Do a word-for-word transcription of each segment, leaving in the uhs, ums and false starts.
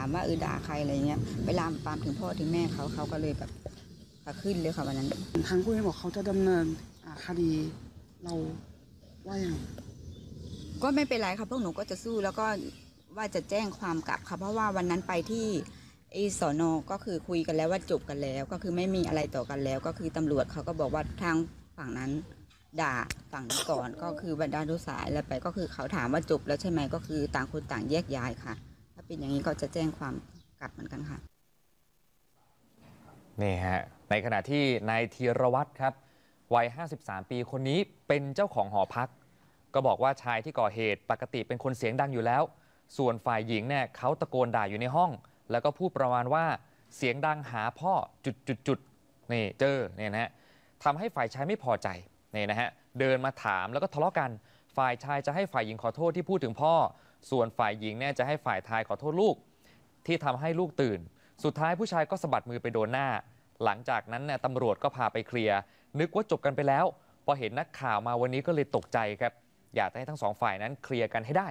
ามว่าเออด่าใครอะไรเงี้ยไปลามปามถึงพ่อถึงแม่เขาเขาก็เลยแบบขึ้นเลยค่ะวันนั้นทางผู้ใหญ่บอกเขาจะดำเนินคดีเราว่าอย่างก็ไม่เป็นไรค่ะพวกหนูก็จะสู้แล้วก็ว่าจะแจ้งความกลับค่ะเพราะว่าวันนั้นไปที่ไอ้สน.ก็คือคุยกันแล้วว่าจบกันแล้วก็คือไม่มีอะไรต่อกันแล้วก็คือตำรวจเขาก็บอกว่าทางฝั่งนั้นด่าฝั่งนี้ก่อนก็คือบรรดาทุสายแล้วไปก็คือเขาถามว่าจบแล้วใช่ไหมก็คือต่างคนต่างแยกย้ายค่ะถ้าเป็นอย่างนี้ก็จะแจ้งความกลับเหมือนกันค่ะนี่ฮะในขณะที่นายธีรวัตรครับวัยห้าสิบสามปีคนนี้เป็นเจ้าของหอพักก็บอกว่าชายที่ก่อเหตุปกติเป็นคนเสียงดังอยู่แล้วส่วนฝ่ายหญิงเนี่ยเขาตะโกนด่าอยู่ในห้องแล้วก็พูดประมาณว่าเสียงดังหาพ่อจุดจุดจุดนี่เจอเนี่ยนะฮะทำให้ฝ่ายชายไม่พอใจนี่นะฮะเดินมาถามแล้วก็ทะเลาะกันฝ่ายชายจะให้ฝ่ายหญิงขอโทษที่พูดถึงพ่อส่วนฝ่ายหญิงเนี่ยจะให้ฝ่ายชายขอโทษลูกที่ทำให้ลูกตื่นสุดท้ายผู้ชายก็สะบัดมือไปโดนหน้าหลังจากนั้นเนี่ยตำรวจก็พาไปเคลียร์นึกว่าจบกันไปแล้วพอเห็นนักข่าวมาวันนี้ก็เลยตกใจครับอยากให้ทั้งสองฝ่ายนั้นเคลียร์กันให้ได้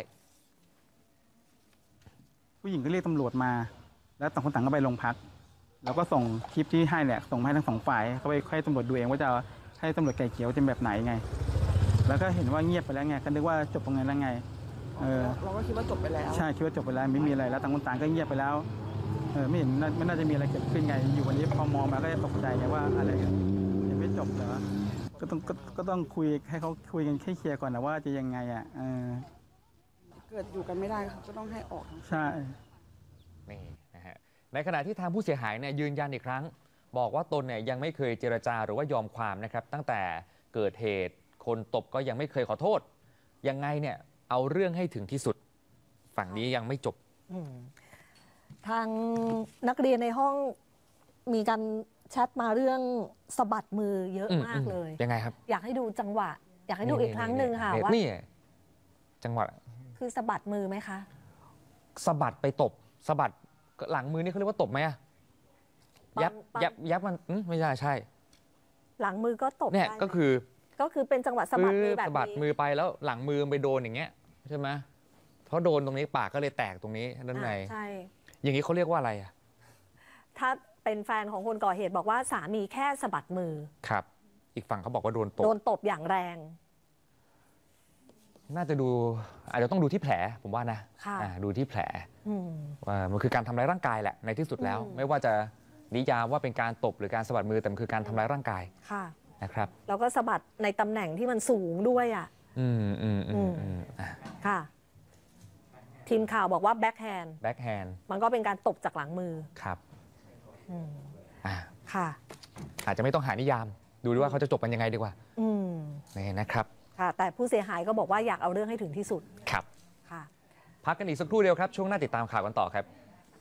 ผู้หญิงก็เรียกตำรวจมาแล้วต่างคนต่างก็ไปโรงพักแล้วก็ส่งคลิปที่ให้แหละส่งให้ทั้งสองฝ่ายเขาไปให้ตำรวจดูเองว่าจะให้ตำรวจไก่เขียวเป็นแบบไหนไงแล้วก็เห็นว่าเงียบไปแล้วไงก็นึกว่าจบตรงนั้นแล้วไงเออเราก็คิดว่าจบไปแล้วใช่คิดว่าจบไปแล้วไม่มีอะไรแล้วต่างคนต่างก็เงียบไปแล้วเออไม่เห็นไม่น่าจะมีอะไรเกิดขึ้นไงอยู่วันนี้พอมองมาก็จะตกใจไงว่าอะไรยังไม่จบเหรอก็ต้องก็ต้องคุยให้เขาคุยกันให้เคลียร์ก่อนนะว่าจะยังไงอ่ะเออเกิดอยู่กันไม่ได้ก็ต้องให้ออกใช่นี่นะฮะในขณะที่ทางผู้เสียหายเนี่ยยืนยันอีกครั้งบอกว่าตนเนี่ยยังไม่เคยเจรจาหรือว่ายอมความนะครับตั้งแต่เกิดเหตุคนตบก็ยังไม่เคยขอโทษยังไงเนี่ยเอาเรื่องให้ถึงที่สุดฝั่งนี้ยังไม่จบทางนักเรียนในห้องมีการแชทมาเรื่องสะบัดมือเยอะมากเลยยังไงครับอยากให้ดูจังหวะอยากให้ดูอีกครั้งหนึ่งค่ะว่านี่จังหวะคือสะบัดมือไหมคะสะบัดไปตบสะบัดหลังมือนี่เขาเรียกว่าตบไหมอะยับยับยับมันไม่ใช่ใช่หลังมือก็ตบเนี่ยก็คือก็คือเป็นจังหวะสะบัดมือแบบสะบัดมือไปแล้วหลังมือไปโดนอย่างเงี้ยใช่ไหมเพราะโดนตรงนี้ปากก็เลยแตกตรงนี้ด้านในใช่อย่างนี้เขาเรียกว่าอะไรอะถ้าเป็นแฟนของคนก่อเหตุบอกว่าสามีแค่สะบัดมือครับอีกฝั่งเขาบอกว่าโดนตบโดนตบอย่างแรงน่าจะดูอาจจะต้องดูที่แผลผมว่านะดูที่แผลว่ามันคือการทำร้ายร่างกายแหละในที่สุดแล้วไม่ว่าจะนิยามว่าเป็นการตบหรือการสะบัดมือแต่มันคือการทำร้ายร่างกายนะครับแล้วก็สะบัดในตำแหน่งที่มันสูงด้วยอ่ะอืมอืมอืมค่ะทีมข่าวบอกว่าแบ็คแฮนด์แบ็คแฮนด์มันก็เป็นการตบจากหลังมือครับอ่าค่ะอาจจะไม่ต้องหานิยามดูด้วยว่าเขาจะจบกันยังไงดีกว่าอืมนี่นะครับค่ะแต่ผู้เสียหายก็บอกว่าอยากเอาเรื่องให้ถึงที่สุดครับค่ะพักกันอีกสักครู่เดียวครับช่วงหน้าติดตามข่าวกันต่อครับ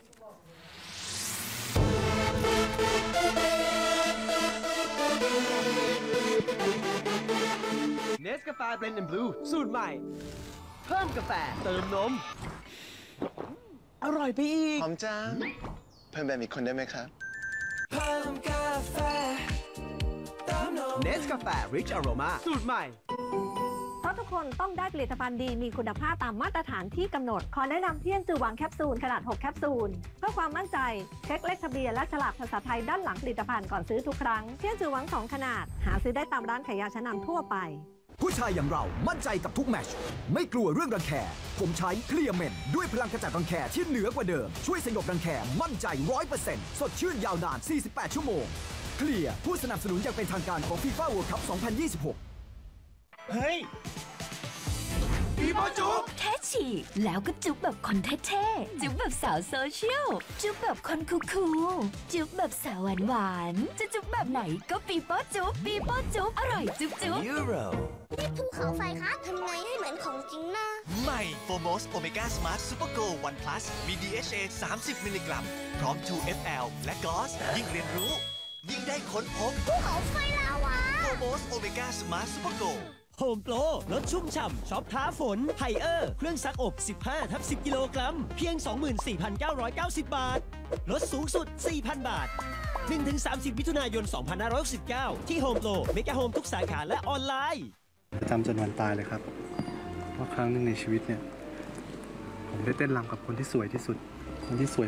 เนสกาแฟเบรนด์แอนด์บลูสูตรใหม่เพิ่มกาแฟเติมนมอร่อยไปอีกหอมจังเพิ่มแบบอีกคนได้ไหมครับเพิ่มกาแฟเติมนมเนสกาแฟริชอโรมาสูตรใหม่เพราะทุกคนต้องได้ผลิตภัณฑ์ดีมีคุณภาพตามมาตรฐานที่กำหนดขอแนะนำเที่ยงจือหวังแคปซูลขนาดหกแคปซูลเพื่อความมั่นใจเช็คเลขทะเบียนและฉลากภาษาไทยด้านหลังผลิตภัณฑ์ก่อนซื้อทุกครั้งเที่ยงจือหวังสองขนาดหาซื้อได้ตามร้านขายยาชั้นนำทั่วไปผู้ชายอย่างเรามั่นใจกับทุกแมตช์ไม่กลัวเรื่องรังแคผมใช้เคลียร์เมนด้วยพลังกระจัดรังแคที่เหนือกว่าเดิมช่วยสยบรังแคมั่นใจ ร้อยเปอร์เซ็นต์ สดชื่นยาวนานสี่สิบแปดชั่วโมงเคลียร์ผู้สนับสนุนอย่างเป็นทางการของ ฟีฟ่า เวิลด์ คัพ สองพันยี่สิบหกเฮ้ยปีโป้จุ๊บแค่ฉีกแล้วก็จุ๊บแบบคนเท่ๆจุ๊บแบบสาวโซเชียลจุ๊บแบบคนคูลๆจุ๊บแบบสาวหวานๆจะจุ๊บแบบไหนก็ปีโป้จุ๊บปีโป้จุ๊บอร่อยจุ๊บจุ๊บยูโรนี่ภูเขาไฟครับทำไงให้เหมือนของจริงนะใหม่โฟโมสโอเมก้าสมาร์ทซูเปอร์โกลด์วันพลัสมี ดี เอช เอ สามสิบมิลลิกรัมพร้อม ทู เอฟ แอล และกอสยิ่งเรียนรู้ยิ่งได้ค้นพบภูเขาไฟลาวาโฟโมสโอเมก้าสมาร์ทซูเปอร์โกลด์โฮมโปรลดชุ่มฉ่ำช็อปท้าฝนไฮเออร์เครื่องซักอบ สิบห้าทับสิบ กิโลกรัมเพียง สองหมื่นสี่พันเก้าร้อยเก้าสิบ บาทลดสูงสุด สี่พัน บาท หนึ่งถึงสามสิบ มิถุนายน สองพันห้าร้อยหกสิบเก้า ที่โฮมโปรเมกะโฮมทุกสาขาและออนไลน์จำจนวันตายเลยครับว่าครั้งหนึ่งในชีวิตเนี่ยผมได้เต้นรำกับคนที่สวยที่สุดคนที่สวย